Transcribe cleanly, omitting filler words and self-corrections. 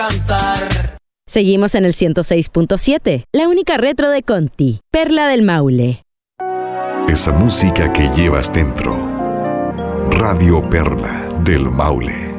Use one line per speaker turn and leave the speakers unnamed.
cantar.
Seguimos en el 106.7, la única retro de Conti, Perla del Maule.
Esa música que llevas dentro. Radio Perla del Maule.